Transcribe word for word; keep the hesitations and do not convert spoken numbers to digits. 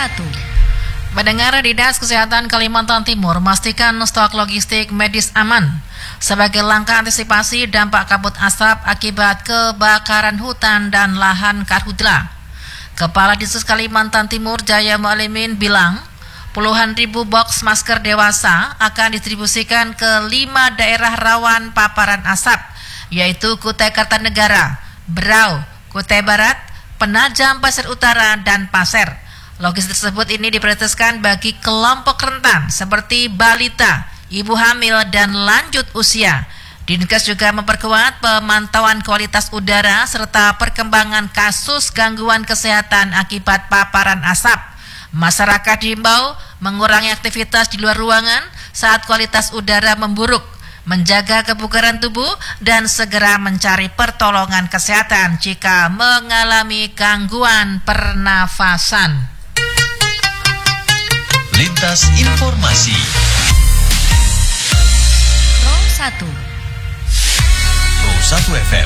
satu. Mendengar Dinas Kesehatan Kalimantan Timur memastikan stok logistik medis aman sebagai langkah antisipasi dampak kabut asap akibat kebakaran hutan dan lahan karhutla. Kepala Disus Kalimantan Timur Jaya Mualimin bilang, puluhan ribu box masker dewasa akan distribusikan ke lima daerah rawan paparan asap, yaitu Kutai Kartanegara, Berau, Kutai Barat, Penajam Pasir Utara, dan Pasir. Logistik tersebut ini diprioritaskan bagi kelompok rentan seperti balita, ibu hamil, dan lanjut usia. Dinkes juga memperkuat pemantauan kualitas udara serta perkembangan kasus gangguan kesehatan akibat paparan asap. Masyarakat diimbau mengurangi aktivitas di luar ruangan saat kualitas udara memburuk, menjaga kebugaran tubuh, dan segera mencari pertolongan kesehatan jika mengalami gangguan pernafasan. Lintas informasi Pro satu Pro satu F M